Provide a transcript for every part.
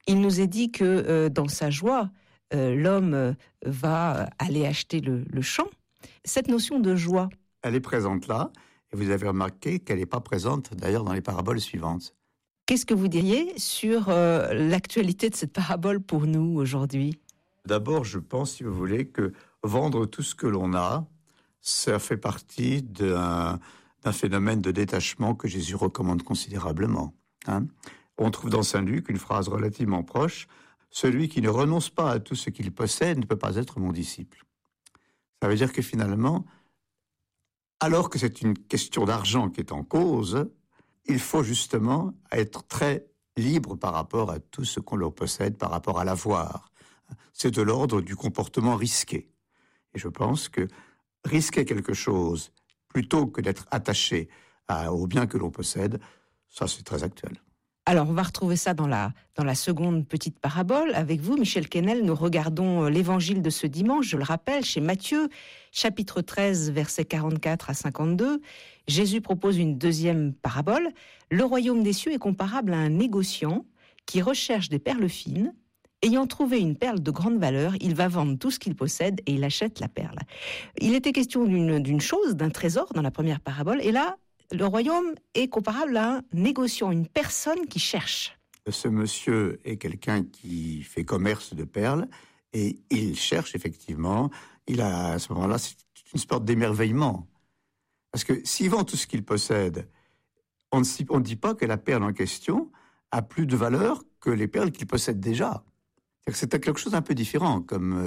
Il nous est dit que dans sa joie, l'homme va aller acheter le champ. Cette notion de joie, Elle est présente là, et vous avez remarqué qu'elle n'est pas présente d'ailleurs dans les paraboles suivantes. qu'est-ce que vous diriez sur l'actualité de cette parabole pour nous aujourd'hui ? D'abord, je pense, si vous voulez, que vendre tout ce que l'on a, ça fait partie d'un phénomène de détachement que Jésus recommande considérablement. Hein. On trouve dans Saint Luc une phrase relativement proche, « Celui qui ne renonce pas à tout ce qu'il possède ne peut pas être mon disciple ». Ça veut dire que finalement, alors que c'est une question d'argent qui est en cause, il faut justement être très libre par rapport à tout ce qu'on leur possède, par rapport à l'avoir. C'est de l'ordre du comportement risqué. Et je pense que risquer quelque chose, plutôt que d'être attaché aux biens que l'on possède, ça c'est très actuel. Alors, on va retrouver ça dans la seconde petite parabole. Avec vous, Michel Quesnel, nous regardons l'évangile de ce dimanche, je le rappelle, chez Matthieu, chapitre 13, versets 44 à 52. Jésus propose une deuxième parabole. Le royaume des cieux est comparable à un négociant qui recherche des perles fines. Ayant trouvé une perle de grande valeur, il va vendre tout ce qu'il possède et il achète la perle. Il était question d'une chose, d'un trésor dans la première parabole, et là, le royaume est comparable à un négociant, une personne qui cherche. Ce monsieur est quelqu'un qui fait commerce de perles et il cherche effectivement, à ce moment-là, c'est une sorte d'émerveillement. Parce que s'il vend tout ce qu'il possède, on ne dit pas que la perle en question a plus de valeur que les perles qu'il possède déjà. C'est quelque chose d'un peu différent.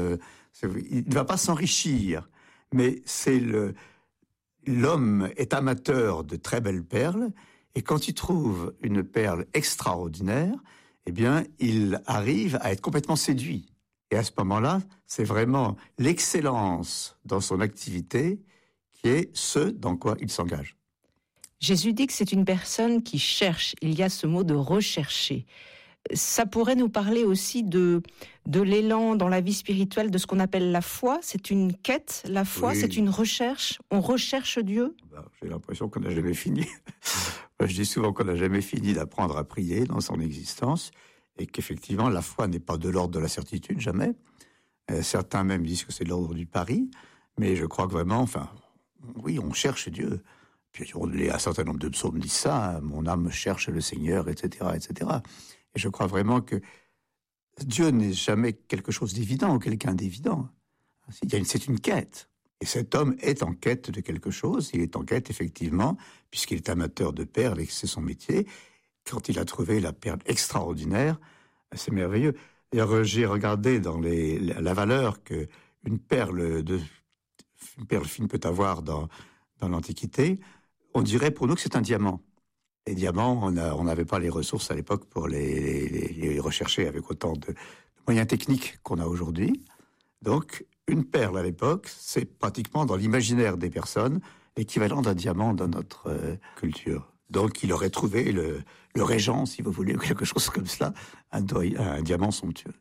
Il ne va pas s'enrichir, mais l'homme est amateur de très belles perles, et quand il trouve une perle extraordinaire, eh bien, il arrive à être complètement séduit. Et à ce moment-là, c'est vraiment l'excellence dans son activité qui est ce dans quoi il s'engage. Jésus dit que c'est une personne qui cherche. Il y a ce mot de rechercher. Ça pourrait nous parler aussi de l'élan dans la vie spirituelle, de ce qu'on appelle la foi. C'est une quête, la foi, oui. C'est une recherche. On recherche Dieu. J'ai l'impression qu'on n'a jamais fini. Je dis souvent qu'on n'a jamais fini d'apprendre à prier dans son existence, et qu'effectivement, la foi n'est pas de l'ordre de la certitude, jamais. Certains même disent que c'est de l'ordre du pari, mais je crois que vraiment, oui, on cherche Dieu. Puis un certain nombre de psaumes disent ça, mon âme cherche le Seigneur, etc., etc. Et je crois vraiment que Dieu n'est jamais quelque chose d'évident ou quelqu'un d'évident. C'est une quête. Et cet homme est en quête de quelque chose. Il est en quête, effectivement, puisqu'il est amateur de perles et que c'est son métier. Quand il a trouvé la perle extraordinaire, c'est merveilleux. D'ailleurs, j'ai regardé dans la valeur qu'une perle fine peut avoir dans l'Antiquité. On dirait pour nous que c'est un diamant. Les diamants, on n'avait pas les ressources à l'époque pour les rechercher avec autant de moyens techniques qu'on a aujourd'hui. Donc, une perle à l'époque, c'est pratiquement dans l'imaginaire des personnes l'équivalent d'un diamant dans notre culture. Donc, il aurait trouvé le régent, si vous voulez, ou quelque chose comme cela, un diamant somptueux.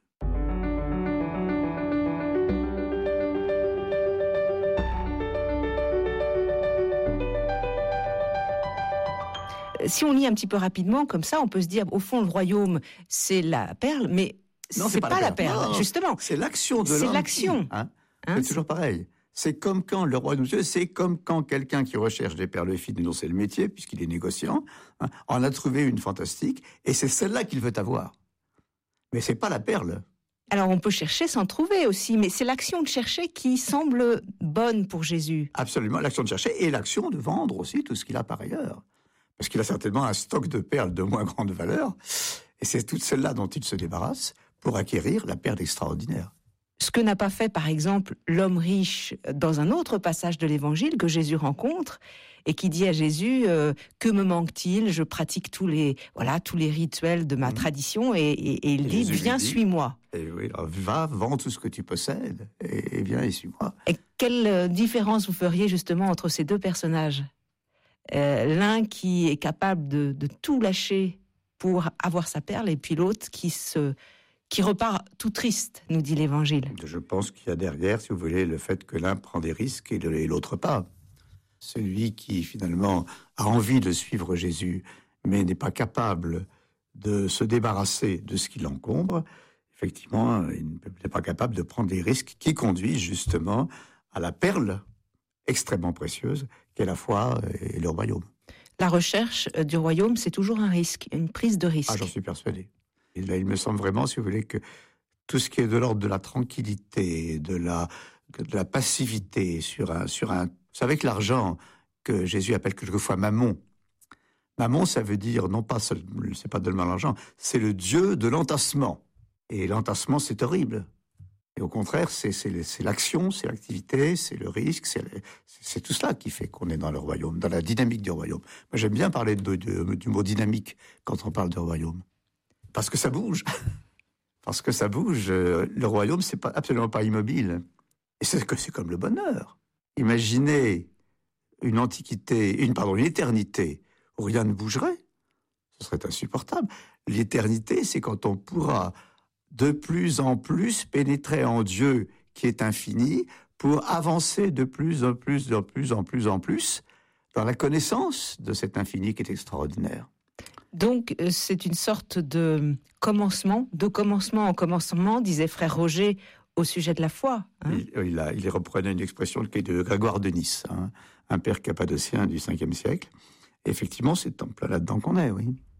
Si on lit un petit peu rapidement, comme ça, on peut se dire, au fond, le royaume, c'est la perle, mais non, c'est pas la perle, non, justement. C'est l'action de l'homme. C'est l'action. C'est toujours pareil. C'est comme quand le royaume de Dieu, c'est comme quand quelqu'un qui recherche des perles fines, dont c'est le métier, puisqu'il est négociant, en a trouvé une fantastique, et c'est celle-là qu'il veut avoir. Mais c'est pas la perle. Alors on peut chercher sans trouver aussi, mais c'est l'action de chercher qui semble bonne pour Jésus. Absolument, l'action de chercher et l'action de vendre aussi tout ce qu'il a par ailleurs. Parce qu'il a certainement un stock de perles de moins grande valeur, et c'est toutes celles-là dont il se débarrasse pour acquérir la perle extraordinaire. Ce que n'a pas fait, par exemple, l'homme riche dans un autre passage de l'Évangile que Jésus rencontre, et qui dit à Jésus que me manque-t-il ? Je pratique tous les rituels de ma tradition, et il dit viens, suis-moi. Et oui, alors, va, vends tout ce que tu possèdes, et viens et suis-moi. Et quelle différence vous feriez justement entre ces deux personnages ? L'un qui est capable de tout lâcher pour avoir sa perle, et puis l'autre qui repart tout triste, nous dit l'Évangile. Je pense qu'il y a derrière, si vous voulez, le fait que l'un prend des risques et l'autre pas. Celui qui, finalement, a envie de suivre Jésus, mais n'est pas capable de se débarrasser de ce qui l'encombre, effectivement, il n'est pas capable de prendre des risques qui conduisent justement à la perle extrêmement précieuse qu'est la foi et le royaume. La recherche du royaume, c'est toujours un risque, une prise de risque. Ah, j'en suis persuadé. Et là, il me semble vraiment, si vous voulez, que tout ce qui est de l'ordre de la tranquillité, de la passivité sur un... Vous savez que l'argent, que Jésus appelle quelquefois mammon, mammon, ça veut dire, non pas, c'est pas de l'argent, c'est le dieu de l'entassement. Et l'entassement, c'est horrible. Et au contraire, c'est l'action, c'est l'activité, c'est le risque, c'est tout cela qui fait qu'on est dans le royaume, dans la dynamique du royaume. Moi, j'aime bien parler du mot dynamique quand on parle de royaume. Parce que ça bouge. Parce que ça bouge. Le royaume, c'est absolument pas immobile. Et c'est comme le bonheur. Imaginez une éternité où rien ne bougerait. Ce serait insupportable. L'éternité, c'est quand on pourra de plus en plus pénétrer en Dieu qui est infini pour avancer de plus en plus dans la connaissance de cet infini qui est extraordinaire. Donc, c'est une sorte de commencement en commencement, disait frère Roger au sujet de la foi. Hein. Il reprenait une expression qui est de Grégoire de Nice, un père cappadocien du 5e siècle. Et effectivement, c'est en plein là-dedans qu'on est, oui.